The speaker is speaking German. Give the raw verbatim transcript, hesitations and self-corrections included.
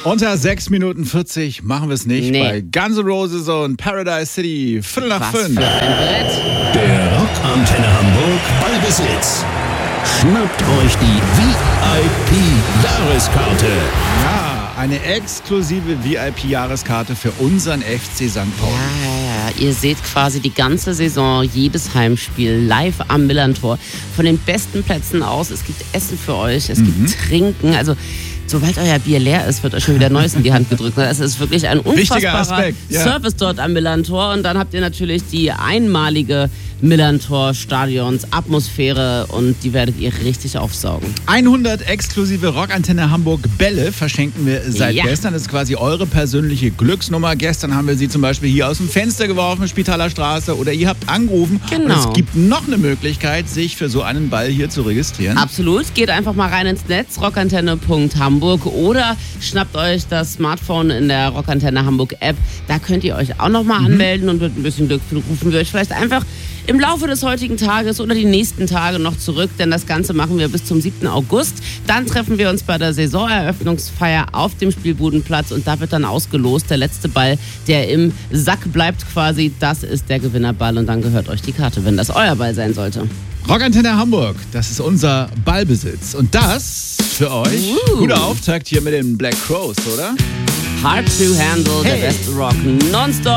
Unter sechs Minuten vierzig machen wir es nicht. Nee. Bei Guns N' Roses und Paradise City. Viertel nach Was fünf. für ein Brett. Der Rockantenne Hamburg Ballbesitz. Schnappt euch die V I P-Jahreskarte. Ja, eine exklusive V I P-Jahreskarte für unseren F C Sankt Pauli. Ja, ja, ja. Ihr seht quasi die ganze Saison, jedes Heimspiel live am Millantor. Von den besten Plätzen aus. Es gibt Essen für euch, es Mhm. gibt Trinken. Also, sobald euer Bier leer ist, wird euch schon wieder Neues in die Hand gedrückt. Das ist wirklich ein Wichtiger unfassbarer Aspekt, ja. Service dort am Millantor. Und dann habt ihr natürlich die einmalige Millantor-Stadions-Atmosphäre und die werdet ihr richtig aufsaugen. hundert exklusive Rockantenne Hamburg Bälle verschenken wir seit Ja. gestern. Das ist quasi eure persönliche Glücksnummer. Gestern haben wir sie zum Beispiel hier aus dem Fenster geworfen, Spitaler Straße, oder ihr habt angerufen. Genau. Und es gibt noch eine Möglichkeit, sich für so einen Ball hier zu registrieren. Absolut. Geht einfach mal rein ins Netz, rockantenne punkt hamburg, oder schnappt euch das Smartphone in der Rockantenne Hamburg App. Da könnt ihr euch auch nochmal Mhm. anmelden und mit ein bisschen Glück rufen wir euch vielleicht einfach im Laufe des heutigen Tages oder die nächsten Tage noch zurück, denn das Ganze machen wir bis zum siebten August. Dann treffen wir uns bei der Saisoneröffnungsfeier auf dem Spielbudenplatz und da wird dann ausgelost. Der letzte Ball, der im Sack bleibt quasi, das ist der Gewinnerball und dann gehört euch die Karte, wenn das euer Ball sein sollte. Rockantenne Hamburg, das ist unser Ballbesitz. Und das für euch. Uh. Guter Auftakt hier mit den Black Crows, oder? Hard to handle, Hey. der beste Rock nonstop.